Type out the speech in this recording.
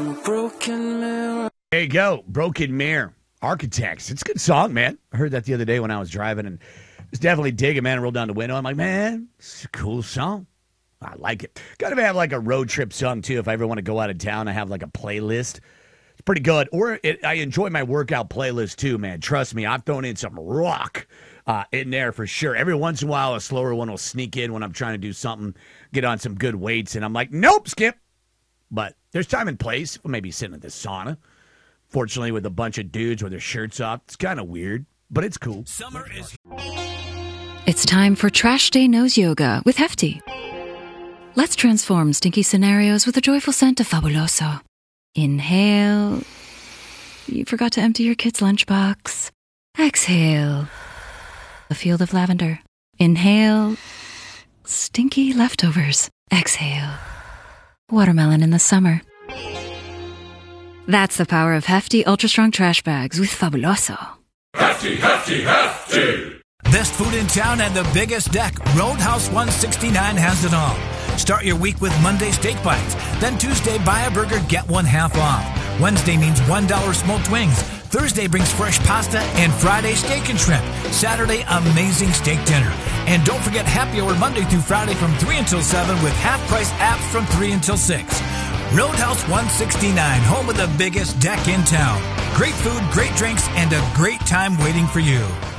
broken mirror. There you go. Broken Mirror. Architects. It's a good song, man. I heard that the other day when I was driving and was definitely digging, man. I rolled down the window. I'm like, man, it's a cool song. I like it. Got to have like a road trip song, too. If I ever want to go out of town, I have like a playlist. It's pretty good. Or I enjoy my workout playlist, too, man. Trust me, I've thrown in some rock in there for sure. Every once in a while, a slower one will sneak in when I'm trying to do something, get on some good weights, and I'm like, nope, skip. But there's time and place. Maybe sitting at the sauna. Fortunately, with a bunch of dudes with their shirts off, it's kind of weird, but it's cool. Summer is... It's time for Trash Day Nose Yoga with Hefty. Let's transform stinky scenarios with a joyful scent of Fabuloso. Inhale. You forgot to empty your kid's lunchbox. Exhale. A field of lavender. Inhale. Stinky leftovers. Exhale. Watermelon in the summer. That's the power of Hefty Ultra Strong Trash Bags with Fabuloso. Hefty, Hefty, Hefty! Best food in town and the biggest deck. Roadhouse 169 has it all. Start your week with Monday steak bites. Then Tuesday, buy a burger, get one half off. Wednesday means $1 smoked wings. Thursday brings fresh pasta. And Friday, steak and shrimp. Saturday, amazing steak dinner. And don't forget happy hour Monday through Friday from 3 until 7 with half-price apps from 3 until 6. Roadhouse 169, home of the biggest deck in town. Great food, great drinks, and a great time waiting for you.